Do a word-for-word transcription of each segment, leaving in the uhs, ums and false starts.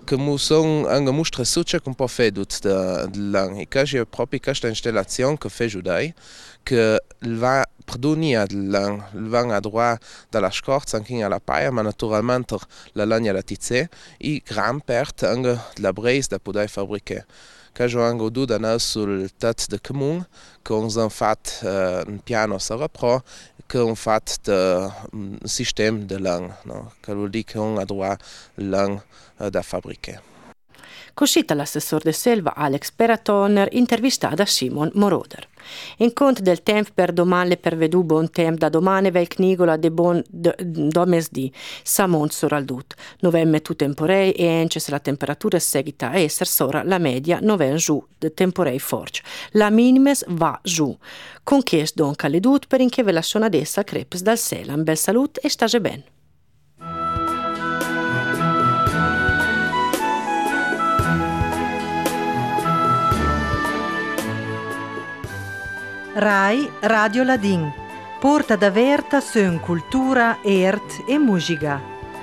che mu son una mostra succia un po' fedut da lang e che è proprio questa installazione che fa giudai che va perdonia del lang va a droit dalla scorza anche alla paia ma naturalmente la lagna la tizze e gran pert anche la brace da poter fabbricare che ho anche due anni sul tat de comune che hanno fatto uh, un piano sarà pro che hanno fatto un sistema de lang no? Che vuol dire che hanno droit lang uh, da fabbricare. Così l'assessore de Selva Alex Peratoner intervistata da Simon Moroder. In conto del tempo per domani le pervedu buon tempo da domani vel cnigola de bon domesdì samont soraldut. Novemme tu temporei e ence se la temperatura seguita a essere sora la media noven giù de temporei forge. La minimes va giù. Con chies don calidut per inché ve la sonadessa crepes dal selam. Bel salut e stage ben. Rai Radio Ladin, porta da verta sön cultura, ert e musica.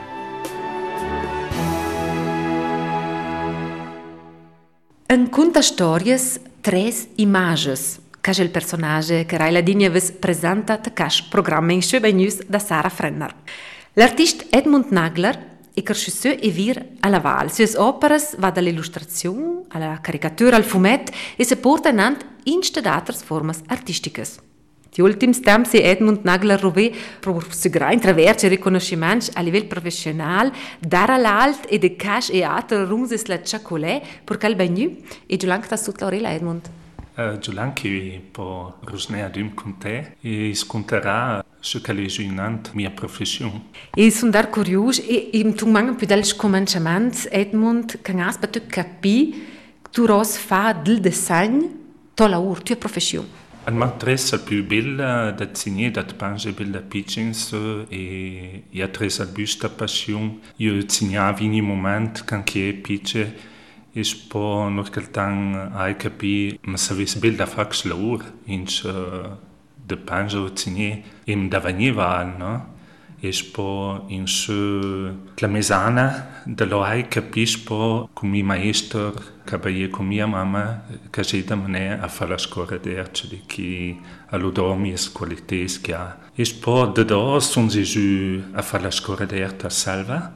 En conta storias, tres images, che è il personaggio che Rai Ladin aveva presentato a cash programma in Schöbenus da Sara Frenner. L'artista Edmund Nagler è cresciuto e vir alla Val. Sulle opere va dall'illustrazione alla caricatura al fumetto e si porta in ant in altre forme artistiche. Di ultimi tempi Edmund Nagler Rouvé per sicurare intraverso il riconoscimento a livello professionale dare l'alt e de cash e altre runzes la ciacolè per cal bagnu e giulanc ta sut Laurela Edmund. Uh, giulanc che po rusnea dum con te e sconterà ce che è giunant mia professione. E sono dar curioso e im tu manca più del cominciamento Edmund che has per tu capi tu ros fa del design to lavoro tua professione. Al matressa più bella da disegner da pange bella pitchings e ja tresa busta passion io disegnavo in un momento quand che pitche e po noch keltan ai capi ma savis bella fax lavoro in de pange disegner im davaniva no e po in su la mesana de lo ai capis po con mi maestro cabaie con mia mamma che c'è da me a fare la scuola d'erce di chi all'udomi e qualités che ha e po de do son giù a fare la scuola d'erce a Salva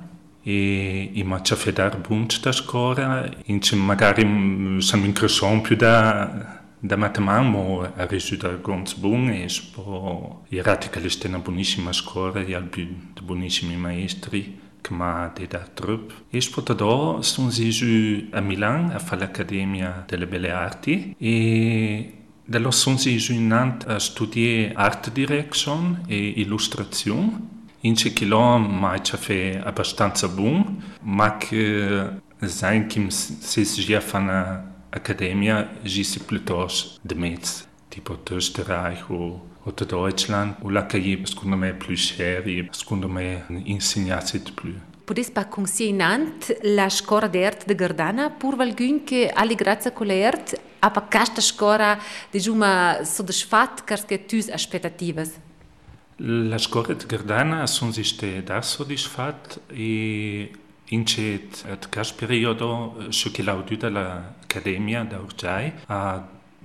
e i ma c'ha fedar bunt da scuola in c'è magari siamo in cresson più da da matematica ha risultato ganz buon e po i rati che è una buonissima scuola e al più buonissimi maestri che mi ha dato trup. E poi da sono giù a Milano a fare l'Accademia delle Belle Arti e da sono giù in Nantes a studiare art direction e illustrazione. In c'è che là mi ha fatto abbastanza buon, ma che sai che se si fa una Accademia gisi piuttosto de mezzo, tipo Österreich o, o Deutschland, o la che secondo me è più seria, secondo me insegnati di più. Potete pas consigliare la scuola d'arte di Gardana per qualcuno che alle grazie con l'arte ha per questa scuola diciamo soddisfatto con le tue aspettative? La scuola di Gardana sono stata soddisfatta e in questo periodo ce che l'ho avuto all'Accademia da Urgiai a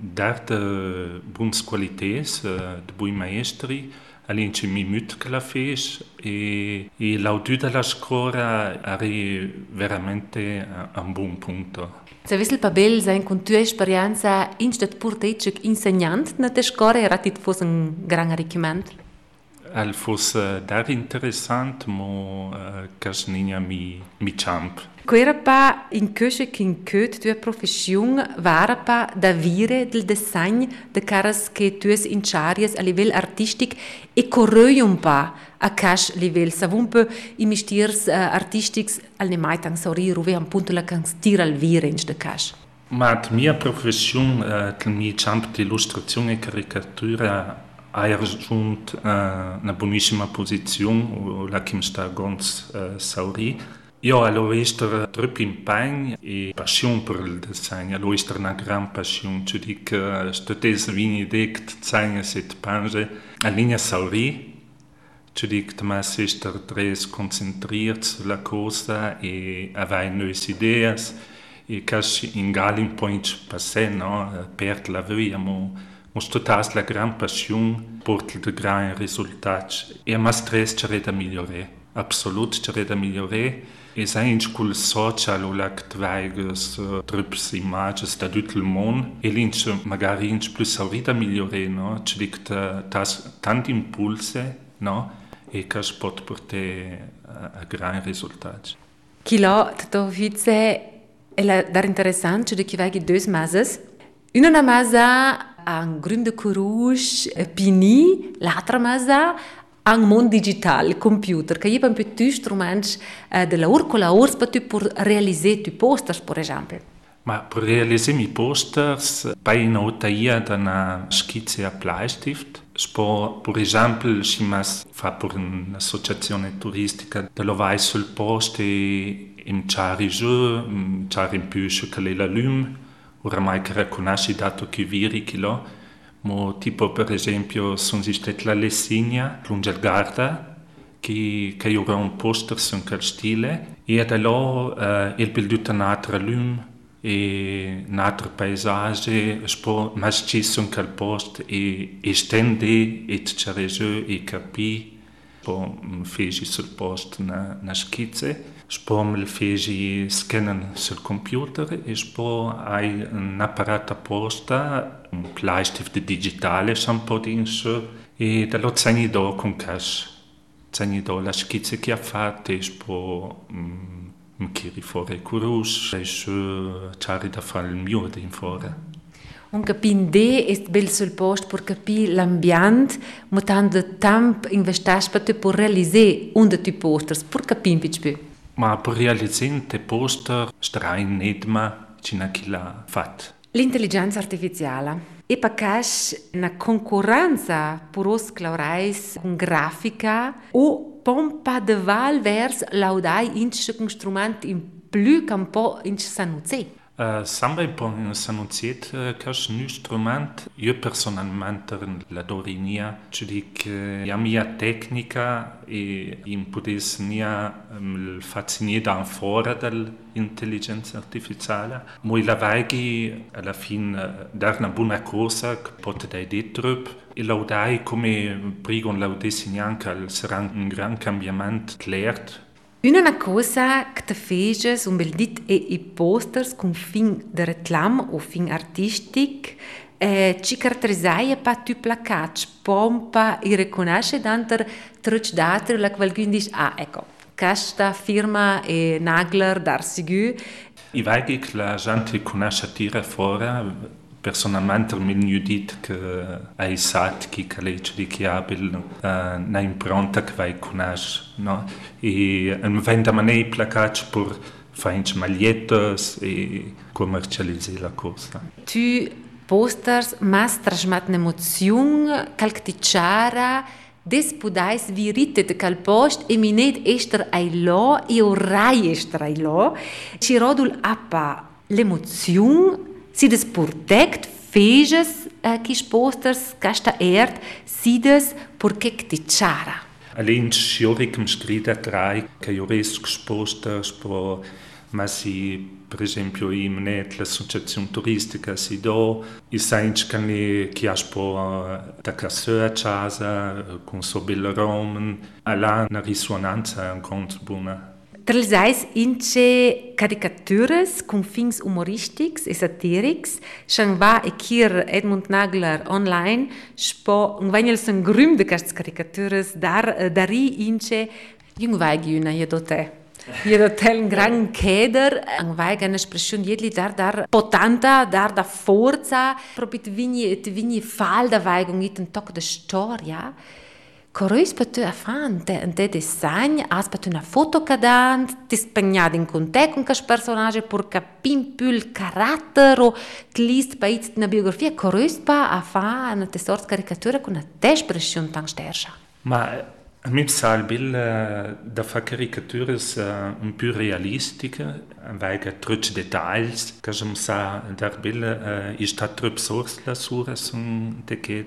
dare buone qualità, di buoni maestri, all'inizio mi mut che la fece e, e l'ho avuto alla scuola è veramente a un buon punto. Se avessi il papel sein con tua esperienza in stat portaic insegnante nella scuola era ti fosse un gran arricchimento? Al fosse dar interessant, mo uh, cas ninja mi mi champ. Quera pa in köche kin köt tua profession vara pa da vire del design de caras che tues in charias a livel artistic e correuium pa a cash livel savun pe i mistiers uh, artistics al ne mai tang sauri ruve am punto la kan stir al vire in de cash. Ma mia profession uh, mi champ di illustrazione e caricatura ha raggiunto uh, una buonissima posizione, la che mi sta ganz uh, sauri. Io ho visto troppo impegno e passione per il design, ho visto una gran passione, cioè che stesse vini dect design set pange a linea sauri, Ci dico che si è concentrato sulla cosa e aveva nuove idee e che in Galin poi ci passò, no? Per la via, ma mostrato la grande passione porta dei grandi risultati e ma stress c'è da migliorare, assolutamente c'è da migliorare. E sai in quel social o la che tvaigas trups immagini da tutto il mondo e lì magari in più saurita migliorare, no? Ci dico che tanti impulsi, no? E che si può portare a, a grandi risultati. Chi l'ha detto è dar interessante di chi vai due mesi. Una mesa ha un grande courage, pini, l'altra mesa ha un mondo digitale, computer, che è un po' più strumenti uh, della urcola ors per realizzare i posters, per esempio. Ma per realizzare i posters, poi in ottaia da una schizza a Bleistift. Spo, per esempio, si fa per un'associazione turistica dove vai sul posto e in c'è giù, c'è in più che è la lume, oramai che riconosci dato che viri che lo, ma tipo per esempio sono stata la Lessigna, lungo il Garda, che, che era un poster su quel stile, e da là uh, il perduto un'altra lume, e un altro paesaggio, ma ci sono quel posto e, e stende e c'era giù e capì, poi feci sul posto una, una schizza, poi me feci scannen sul computer e poi hai un apparato apposta, un Bleistift digitale, un po' di insu, e da lo segni do con cash, segni do la schizza che ha fatto e poi mi chiedi fuori curus, e c'è da fare il mio in fuori. Un capire è bel sul posto per capire l'ambiente, ma tanto tempo investisci per realizzare un dei posters, per capire un po' più. Ma per realizzare un poster, strai in edma, c'è chi l'ha fatto. L'intelligenza artificiale è perché una concorrenza per os claurais con grafica o pompa de val vers laudai in strumenti in più che un po' in sanuzzi. Uh, Samba un po' in sanuzzi che è un strumento, io personalmente la dorinia, ci dico che la mia tecnica e in potesse nia um, fascinare da fuori dall'intelligenza artificiale, ma la vegi alla fine dare una buona cosa che potete dentro e laudai come prima laudessi anche sarà un gran cambiamento clear. Una cosa che ti fece un bel dit è i posters con fin di reclam o fin artistic eh, ci caratterizzai per tu placacci, pompa e riconosce d'anter truc d'altri la qualcuno dice ah ecco, questa firma è Nagler d'Arsigu. I vegi che la gente conosce tira fuori personalmente mi hanno detto che hai satto che legge di chi ha una impronta che vai conosce, no? E mi vengono da me placati per fare magliette e commercializzare la cosa. Tu posters mas trasmet un'emozione calcticciara des pudais virite de cal post e minet ester ai lo e orai ester ai lo ci rodul appa l'emozione si des protect feges uh, kis posters casta erd si des porque cticciara. Allein scioric mi scrida trai che io riesco posters po ma si per esempio in net l'associazione turistica si do i sainch che ne chi ha po da casa a casa con so bel roman alla una risonanza ganz buona. Tralsais ince caricatures con fins humoristics e satirics, schon va e kir Edmund Nagler online, spo un vagnel sen grüm de cast caricatures dar dari ince jung vaigi una jedote. Jedote un gran keder, un vaigi una espressione jedli dar dar potanta, dar da forza, propit vigni te vigni fal da vaigi un it un toc de storia. Correis per te a fante un te design, as per te una foto cadant, ti spegnad in conte con quel personaggio per capim più il carattere o tlist per una biografia. Correis pa a fa una te sorta caricatura con una te espressione tan stersa. Ma a me sa il bil da fa caricature un più realistiche, vega truc dettagli, che mi sa dar bil è sta trup source la sura sun te chiedere.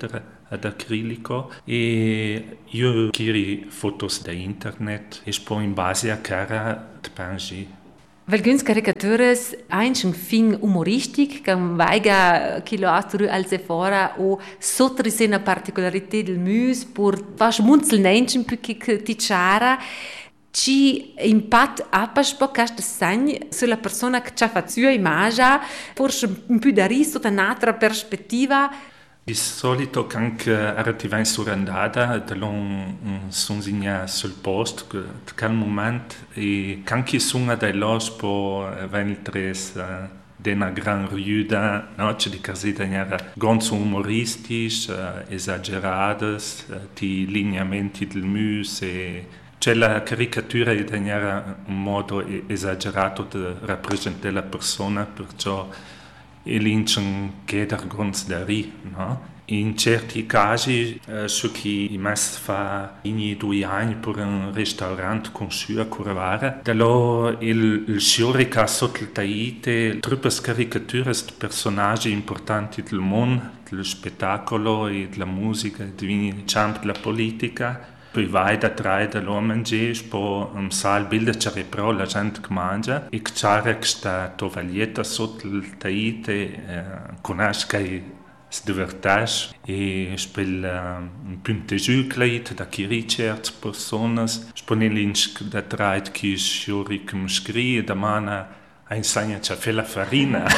ad acrilico e io chiri fotos da internet e poi in base a cara tpangi. Alguns caricaturas haben un fin humoristic, che vaiga chiloatru al fora o sottrise una particolarità del mus per far munzel nenchen più ti ciara. Ci impatt appas po cast segn sulla persona che ci fa sua immagine, forse un po' da riso da un'altra prospettiva. Di solito anche arriva in surandata, non sono sul posto, che al momento, e anche sono da los po ventres dena gran riuda, no, c'è di casita era gonzo umoristisch, esageradas, di lineamenti del mus e c'è la caricatura era un modo esagerato di rappresentare la persona, perciò l'incen chieder gons da ri, no? In certi casi, eh, su chi i mas fa ogni due anni per un ristorante con sua curvara, da lo il, il sciorica sotto il taite, truppe caricature di personaggi importanti del mondo, dello spettacolo e della musica, del campo della politica. Poi vai da tre dall'uomo mangiare, poi un sal bilda c'è però la gente che mangia e c'è questa tovaglietta sotto il taite, eh, conosce che si divertisce e spela un punto giù clait da chi ricerte persone, spone l'inch da tre che sciori che mi scrive da mana a insegna c'è fe la farina.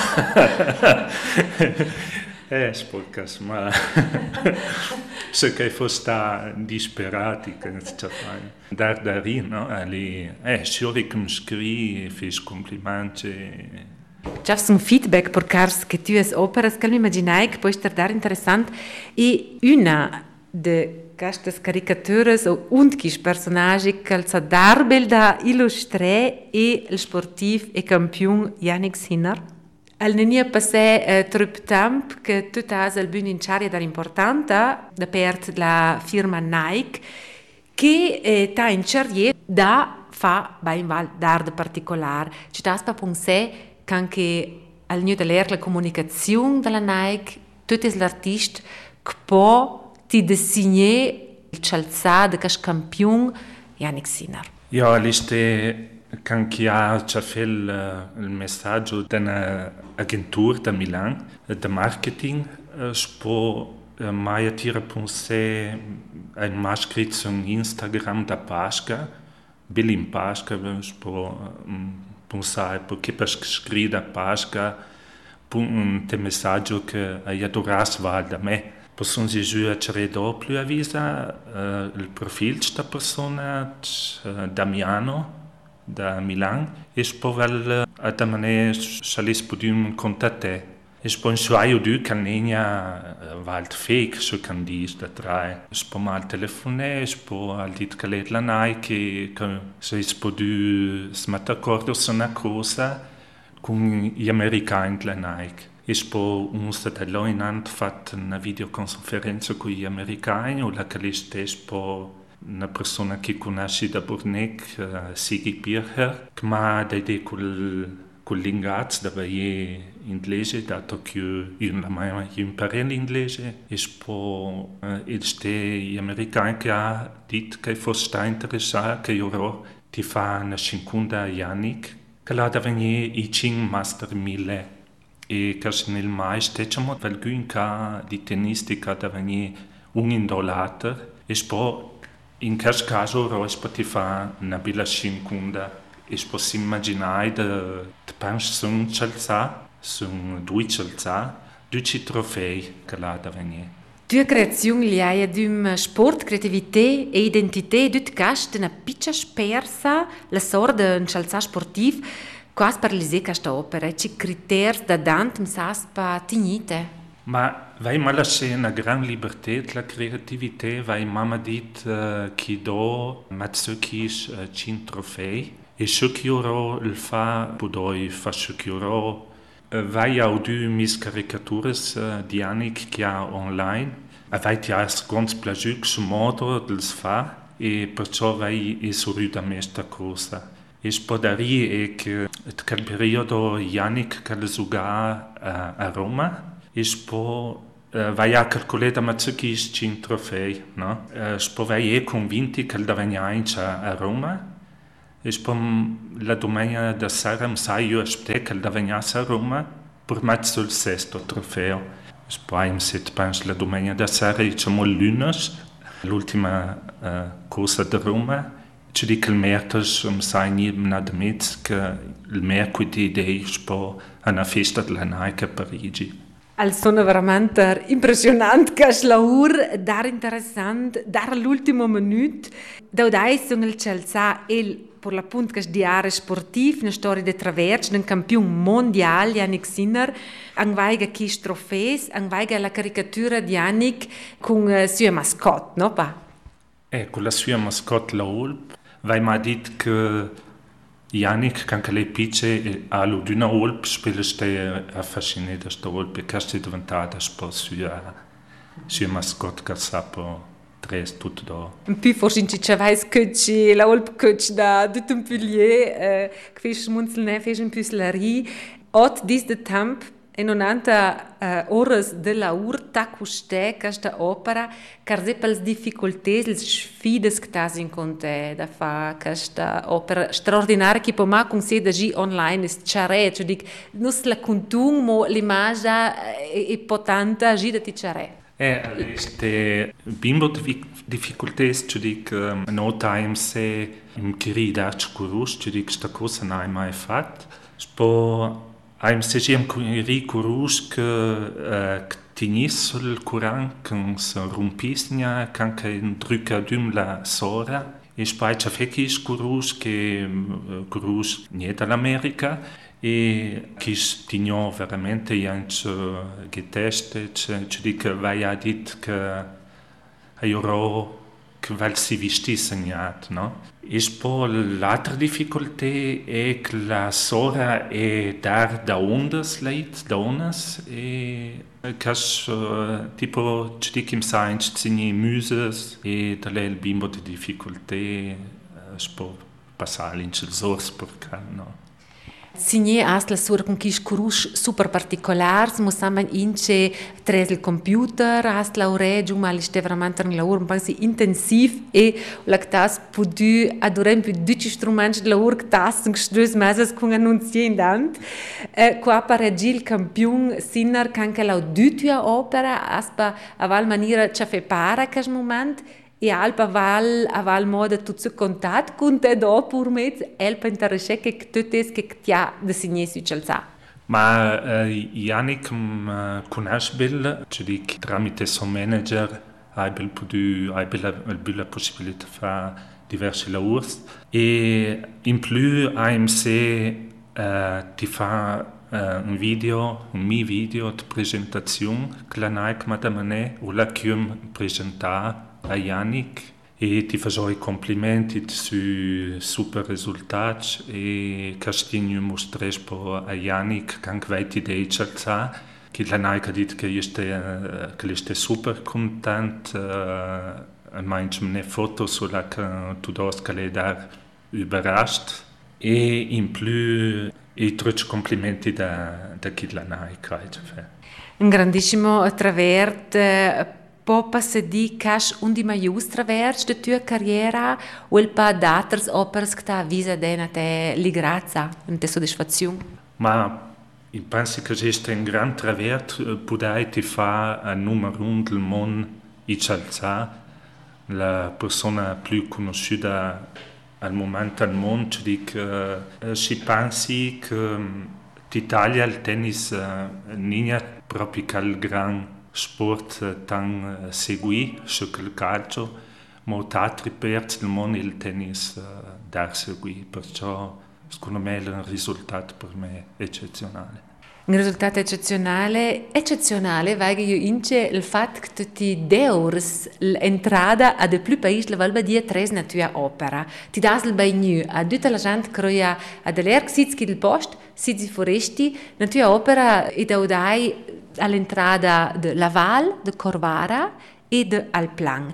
Eh, sporcas, ma se che fosse disperati che ci fanno dar da ri, no? Ali, eh, sciori che mi scrive, fes complimenti. C'è un feedback per cars che tu es operas che mi immaginai che può essere dar interessant e una de queste caricaturas o undquis personaggi che sa dar bel da illustrare e il sportivo e campione Yannick Sinner. Al nenia passé eh, troppo tempo che tu hai al buon inciaria d'importante da parte della firma Nike che eh, ta inciaria da fa ben val d'arte particolare. Ci tas pa pensare che anche al nio dell'era la comunicazione della Nike tutti gli artisti che può ti disegnare il calzado che è campione Yannick Sinner. Ja, liste kan ja c'è il, il messaggio di un'agentura da Milano, di marketing, spo mai attira pensare a un mascrit su Instagram da Pasca, Billy in Pasca, spo pensare perché per scrivere da Pasca un messaggio che adoras va da me. Possono si giù a cercare dopo avvisa uh, il profilo di questa persona, uh, Damiano, da Milano, e poi uh, a da maniera se si possono contattare. E poi in suo du che non è valt fake, su can dire da tre. E poi mal telefonare, e poi al dit che la Nike, che se si può si mette d'accordo su una cosa con gli americani della Nike. E poi un stato in hanno fatto una videoconferenza con gli americani, o la che è stata una persona che conosce da Burnek, uh, Sigi Pircher, che mi ha detto con l'inglese, da io inglese, dato che io non ho imparato l'inglese. E poi uh, gli americani che hanno detto che fosse interessato che io ti fa una cinquanta Yannick, che l'ha da venire i cinque Master mille. E che nel mai steciamo qualcuno di tennistica da venire un indolato e poi in questo caso poi ti fa una bella cinquanta e poi si immaginare di pensare su un calza, su due calza, due trofei che l'ha da venire. Tua creazione li hai di un sport, creatività e identità, tutti casti una piccia spersa, la sorda di un calza sportivo. Quasi per l'idea questa opera, ci criteri da Dante mi sa pa tignite. Ma vai ma lasciare una gran libertà la creatività, vai mamma dit uh, che do mazzocchis uh, cin trofei e ciò che io il fa pudoi fa ciò che io uh, vai a du mis caricatures uh, di Yannick che ha online e vai ti ha ganz plagiuc su modo del fa e perciò vai e sorrida me sta cosa. E spodari è che quel periodo Yannick che giocava a Roma e poi Uh, vai a calcolare da mazzucchi in trofei, no? Uh, Spovei è convinti che da vegnancia a Roma e spom la domenica da sera sai io aspetto che da vegnasse a Roma per mazzo il sesto trofeo. Spoi sit pens la domenica da sera diciamo lunes l'ultima uh, corsa di Roma. Ci dico il mercoledì um sai ni na de mezz che il mercoledì dei spo una festa della Nike a Parigi. Al sono veramente impressionante che la ur dar interessant dar l'ultimo minut da dai sono il Chelsea il per l'appunto che diare sportiv una storia di traverso un campione mondiale Yannick Sinner anvaiga chi trofees anvaiga la caricatura di Yannick con uh, sua mascotte no pa eh con la sua mascotte la Olp vai ma dit che Yannick, quand elle est pitché à l'eau d'une Olp, j'étais fasciné de cette Olp, parce que c'est diventato un sur sur mascotte che sapo tres tutto do. Un più forse in cicciavais che la Olp coach da de Templier, che fece smunzelne, fece un più slari, ot dis de temp e non anta uh, ores de la urta custe questa opera car se pels difficultés les sfides che tas in conte da fa questa opera straordinaria che ma con se da gi online is chare cioè dic nus la contung mo l'immagine e, e potanta gi da ti chare eh este bimbo difficultés cioè dic um, no time se im kirida curus cioè dic sta cosa nai mai fat spo Aim se c'è un ricorus che uh, tinis sul curant che se rumpisnia canche in trucca dum la sora e spai c'è fekis curus che uh, curus nie dall'America e che stigno veramente ianche uh, geteste c'è dic vai a dit che aiuro che val si visti segnat, no? E poi l'altra difficoltà è che la sora è dar da ondas leit, da ondas, e che uh, tipo ci dico im science zini muses e da lei il bimbo di difficoltà uh, può passare in cel sors perché, no? Signé as la sua con chi scurus super particolars, mo samen ince tres il computer, as la ore giù ma li ste veramente in lavoro un po' intensiv e la tas podu adorem più dici strumenti di lavoro che tas in stus meses con annunzi in dant. Eh, qua pare il campione Sinner che anche la dutia opera aspa aval maniera ci fa para che moment e alpa val aval moda tutto contat con te dopo un mezzo elpa interesse che tutte che tia de signé su Chelsea. Ma uh, Yannick m conosce bene, cioè dic tramite suo manager hai bel potuto hai bella la possibilità di fare diversi lavori e in più A M C uh, ti fa uh, un video, un mio video di presentazione che la Nike madame o la chium presentare a Yannick e ti faccio i complimenti su super risultati e castigno mostrare a Yannick che anche vai ti dei Chelsea che la Nike ha detto che io stai che io super contento uh, mancham foto sulla che tu dos che lei dar überrascht e in più i trucci complimenti da da chi la Nike un grandissimo travert Popa se di cash undi maius travers de tua carriera o il pa d'altres opers che ta visa dena te li grazia in te soddisfazione? Ma io penso che esiste un gran travert podai ti fa a numero un del mondo i Chelsea la persona più conosciuta al momento al mondo ci dico uh, si pensi che l'Italia il tennis uh, non è proprio il gran sport tan uh, segui su il calcio, ma altri persi del mondo il tennis uh, da segui, perciò secondo me è un risultato per me eccezionale. Un risultato eccezionale, eccezionale, perché io ince il fatto che tutti deurs l'entrata a de più paesi la valba dia tres na tua opera. Ti das il bagnu a tutta la gente croia a dell'erg sitski del post, sitsi foresti, na tua opera e da udai all'entrata de Laval, de Corvara e de Alplang.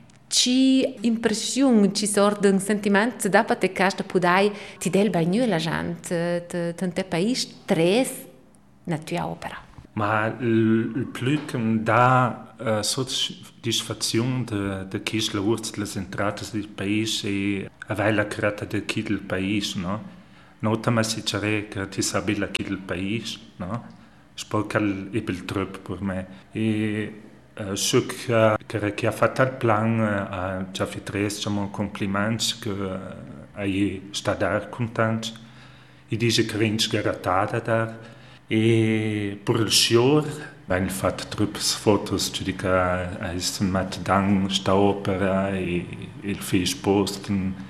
Ci impressione, ci sorge un sentimento da parte che sta podai ti del bagnu la gente, tante paesi tres na tua opera. Ma il più che mi dà uh, soddisfazione de, de chi lavora le entrate del paese e avere la creata di chi del paese, no? Nota ma si dice che ti sa bella chi del paese, no? Spero che è il troppo per me. E uh, so che, che, che ha fatto il plan a già fatto un complimento che uh, è stato contento. E dice che è sgarattata da. E per il show abbiamo fatto troppe foto, cioè che è messo dan sta opera e il face post,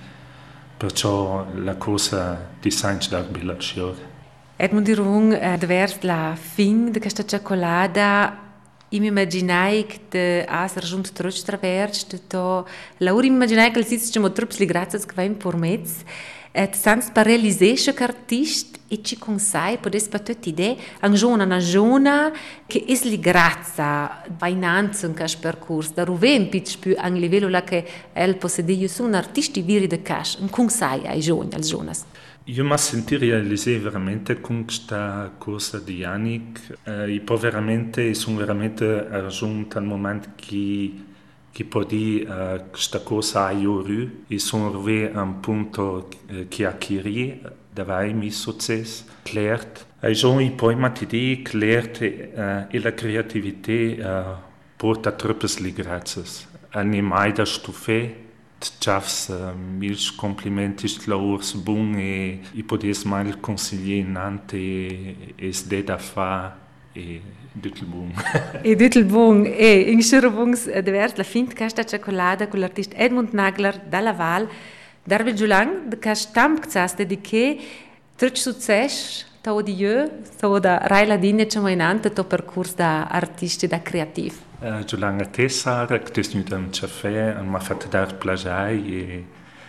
perciò la cosa di Sainz da bella show. Edmund Dirung, eh, vers la fin di questa cioccolata, io mi immaginai che ha raggiunto troppo traverso, to la ora immaginai che il sito ci troppo le grazie che vai per mezzo. Et sans per realizzare che artista e ci consai potesse per tutte idee un giorno una giorno che è li grazia va innanzi in questo percorso da dove un po' più a livello là che el possede io sono un artista viri di cash un consai ai giorni al giorno. Io mi senti realizzare veramente con questa cosa di Yannick eh, e poi veramente sono veramente raggiunto al momento che che può dire uh, questa cosa a io e sono arrivato a un punto uh, che ha chiarì dove mi successo clert e poi poi mi ti clert uh, e la creatività uh, porta troppe le grazie anni mai da stufè Ciafs, uh, mil complimenti slaurs bun e i podes mai consigliare nante e, e sde da fa e Düttelbung. E Düttelbung, e in Schurubungs divers la fin di questa cioccolata con l'artista Edmund Nagler dalla Val, darbe giulang de questa stamp che dediche tutto successo tao di io, tao da Rai Ladine c'è mai nante to percorso da artisti da creativ. Uh, giulang a te Sara, che ti snuda un caffè, mi ha fatto dar plagiai e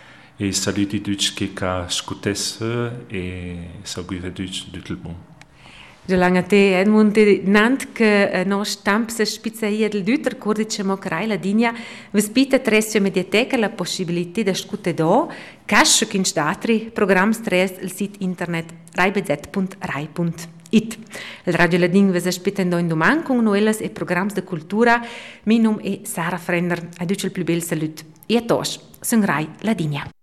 e saluti tutti che ca scutesse e saluti tutti Düttelbung. Giulang a te Edmund nant che eh, no stamp se spizzaia del dut ricordiamo che Rai Ladigna vespita tresio mediateca la possibilità di scute do cash che in statri programmi stress il sito internet raibz punto rai punto it. Il Radio Ladin vi aspetta in domani con novelas e programmi di cultura. Mi nome è Sara Frenner. Adduce il più bel saluto. E a tos, sono Rai Ladigna.